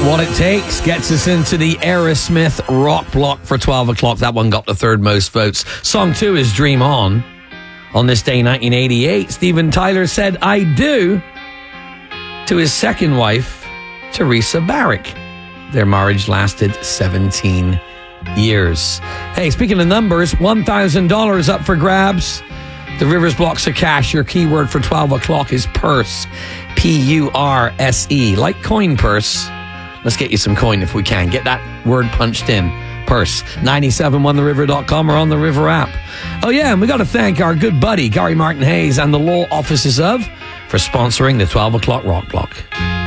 What It Takes gets us into the Aerosmith rock block for 12 o'clock. That one got the third most votes. Song 2 is Dream On. On this day, 1988, Steven Tyler said, I do, to his second wife, Teresa Barrick. Their marriage lasted 17 years. Hey, speaking of numbers, $1,000 up for grabs. The Rivers blocks of cash. Your keyword for 12 o'clock is purse. P-U-R-S-E. Like coin purse. Let's get you some coin if we can. Get that word punched in. Purse. 971theriver.com or on the River app. Oh yeah, and we got to thank our good buddy Gary Martin Hayes and the law offices of for sponsoring the 12 o'clock rock block.